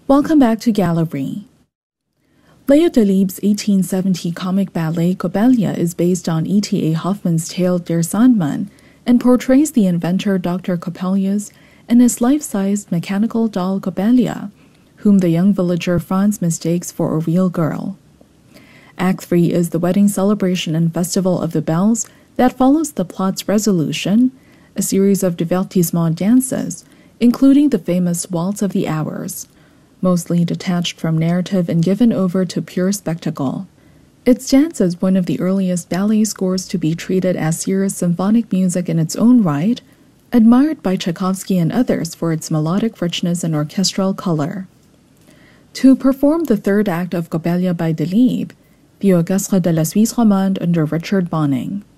Welcome back to Gallery. Leah Delibes' 1870 comic ballet Cobellia is based on E.T.A. Hoffmann's tale Der Sandmann and portrays the inventor Dr. Coppelius and his life-sized mechanical doll Cobellia, whom the young villager Franz mistakes for a real girl. Act 3 is the wedding celebration and festival of the bells that follows the plot's resolution, a series of divertissement dances, including the famous Waltz of the Hours, mostly detached from narrative and given over to pure spectacle. It stands as one of the earliest ballet scores to be treated as serious symphonic music in its own right, admired by Tchaikovsky and others for its melodic richness and orchestral color. To perform the third act of Cobellia by Delibes, the Orchestre de la Suisse Romande under Richard Bonning.